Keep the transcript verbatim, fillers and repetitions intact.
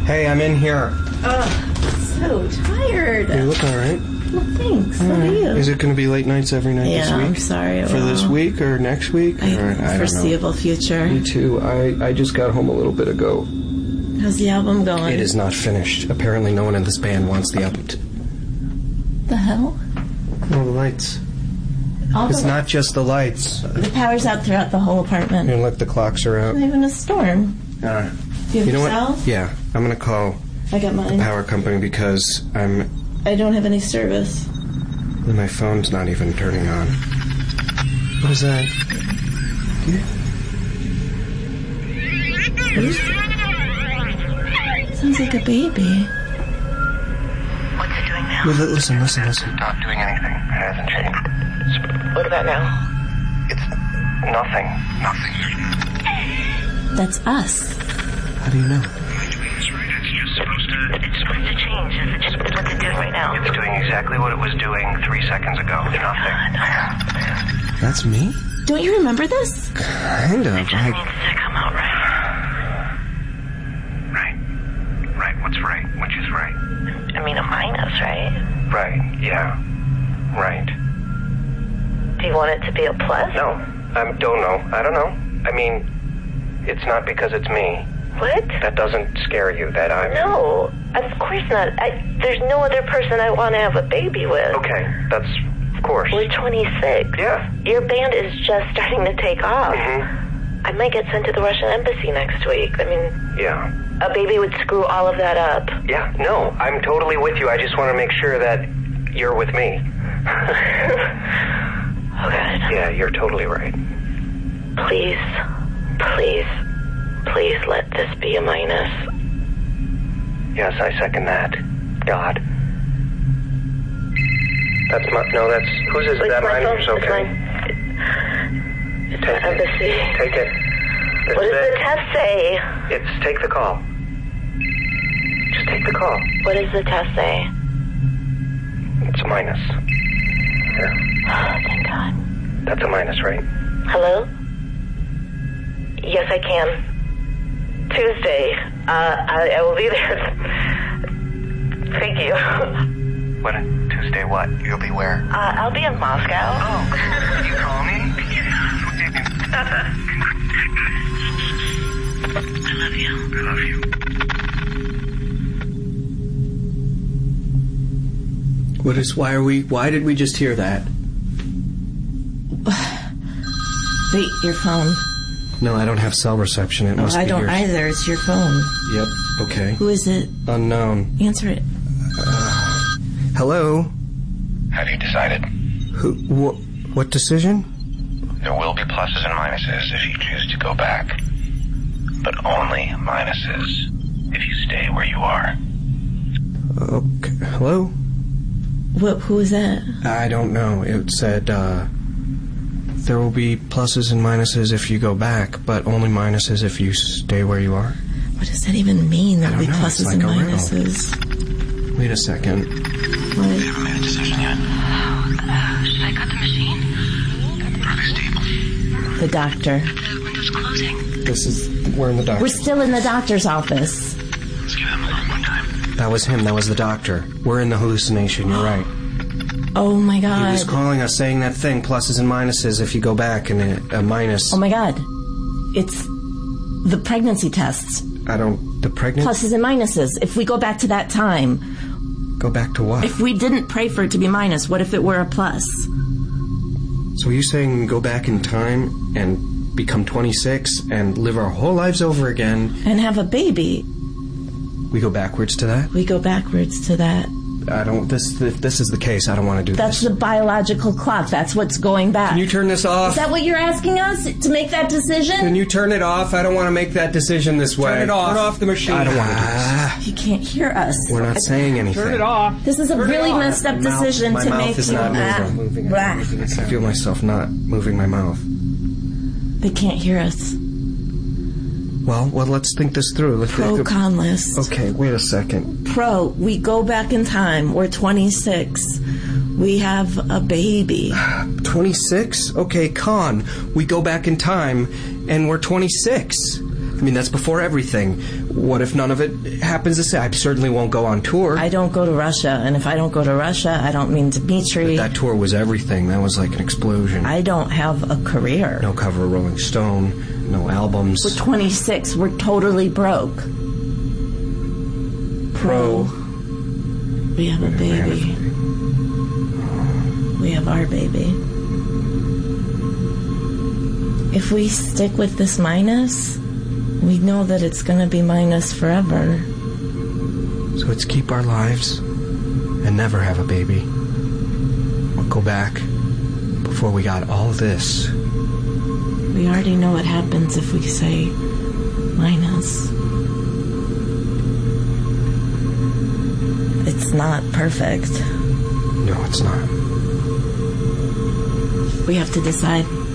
Hey, I'm in here. Oh, so tired. You look all right. Well, thanks. How are you? Is it going to be late nights every night yeah, this week? I'm sorry. For will. this week or next week? I, or, I foreseeable don't know. future. Me too. I, I just got home a little bit ago. How's the album going? It is not finished. Apparently no one in this band wants the album to... The hell? No, the lights. All It's the not just the lights. The power's out throughout the whole apartment. And look, the clocks are out. Not even a storm. Uh, Do you have you know your what? cell? Yeah, I'm going to call I got the mine. power company because I'm... I don't have any service. My phone's not even turning on. What is that? Yeah. What is that? Sounds like a baby. What's it doing now? Well, listen, listen, listen. It's not doing anything. It hasn't changed. What about now? It's nothing. Nothing. That's us. How do you know? It's supposed to... It's supposed to change. It's just what it's doing right now. It's doing exactly what it was doing three seconds ago. Nothing. That's me? Don't you remember this? Kind of. It just I... needs to come out right. Right. Right. What's right? Which is right? I mean, a minus, right? Right. Yeah. Right. Do you want it to be a plus? No. I don't know. I don't know. I mean, it's not because it's me. What? That doesn't scare you, that I'm... No, of course not. I, there's no other person I want to have a baby with. Okay, that's... Of course. We're twenty-six. Yeah. Your band is just starting to take off. Mm-hmm. I might get sent to the Russian embassy next week. I mean... Yeah. A baby would screw all of that up. Yeah, no, I'm totally with you. I just want to make sure that you're with me. Oh, God. Yeah, you're totally right. Please, please, please let this be a minus. Yes, I second that. God. That's my... No, that's... Whose is that? Mine? It's okay. Mine. It's my embassy. Take it. What does the test say? It's take the call. Just take the call. What does the test say? It's a minus. Yeah. Oh, thank God. That's a minus, right? Hello? Yes, I can. Tuesday. Uh, I, I will be there. Thank you. What? Tuesday what? You'll be where? Uh, I'll be in Moscow. Oh, cool. Will you call me? I love you. I love you. What is... Why are we... Why did we just hear that? Wait, your phone. No, I don't have cell reception. It Oh, must I be don't yours. either. It's your phone. Yep, okay. Who is it? Unknown. Answer it. Uh, hello? Have you decided? Who... Wh- what decision? There will be pluses and minuses if you choose to go back. But only minuses if you stay where you are. Okay. Hello? What? Who is that? I don't know. It said, uh... there will be pluses and minuses if you go back, but only minuses if you stay where you are. What does that even mean? There will be know. pluses Like and a riddle. minuses. Wait a second. What? We haven't made a decision yet. Uh, should I cut the machine? Are they stable? The doctor. The window's closing. This is... We're in the doctor. We're still in the doctor's office. Let's give them a little more time. That was him. That was the doctor. We're in the hallucination. You're right. Oh, my God. He was calling us, saying that thing, pluses and minuses if you go back, and a, a minus. Oh, my God. It's the pregnancy tests. I don't... The pregnant... Pluses and minuses. If we go back to that time. Go back to what? If we didn't pray for it to be minus, what if it were a plus? So you're saying go back in time and become twenty-six and live our whole lives over again? And have a baby. We go backwards to that? We go backwards to that. I don't... This if this is the case, I don't want to do That's this. the biological clock. That's what's going back. Can you turn this off? Is that what you're asking us? To make that decision? Can you turn it off? I don't want to make that decision this way. Turn it off. Turn off the machine. I don't want to do this. You can't hear us. We're not saying anything. Turn it off. This is a Turn it really off. messed up My mouth- decision my to mouth make is you... not Ah, moving. blah. I feel myself not moving my mouth. They can't hear us. Well, well, let's think this through. Let's Pro think con list. Okay, wait a second. Pro, we go back in time. We're twenty-six. We have a baby. twenty-six? Okay, con. We go back in time, and we're twenty-six. I mean, that's before everything. What if none of it happens to say? I certainly won't go on tour. I don't go to Russia, and if I don't go to Russia, I don't mean Dmitri. But that tour was everything. That was like an explosion. I don't have a career. No cover of Rolling Stone, no albums. We're twenty-six. We're totally broke. Pro. We have a baby. We have our baby. If we stick with this minus, we know that it's going to be minus forever. So it's keep our lives and never have a baby. Or go back before we got all this. We already know what happens if we say minus. It's not perfect. No, it's not. We have to decide.